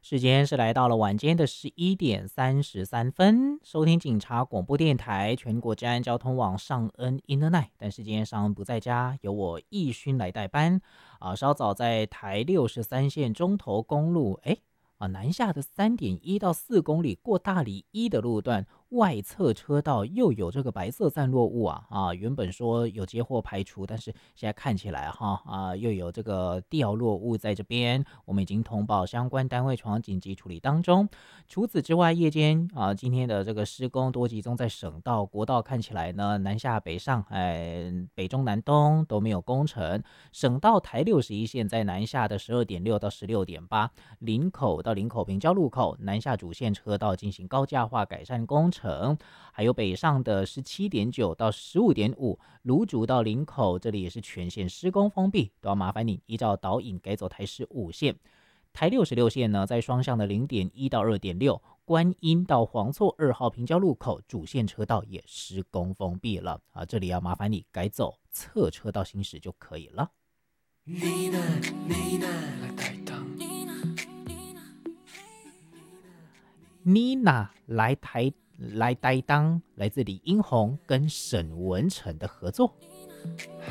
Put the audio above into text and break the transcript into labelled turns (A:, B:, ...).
A: 时间是来到了晚间的11:33，收听警察广播电台全国治安交通网上恩 in the night，但是今天上恩不在家，由我义勋来代班。稍早在台63线中投公路，南下的3.1到4公里过大里一的路段。外侧车道又有这个白色散落物原本说有接获排除，但是现在看起来又有这个掉落物在这边，我们已经通报相关单位传紧急处理当中。除此之外，夜间今天的这个施工多集中在省道、国道，看起来呢南下北上，北中南东都没有工程。省道台61线在南下的12.6到16.8，林口到林口平交路口南下主线车道进行高架化改善工程。还有北上的17.9到15.5，芦竹到林口这里也是全线施工封闭，都要麻烦你依照导引改走台15线。台66线呢，在双向的0.1到2.6，观音到黄厝2号平交路口主线车道也施工封闭了这里要麻烦你改走侧车道行驶就可以了。你呢来台当，妮娜来担当来自李英宏跟沈文成的合作。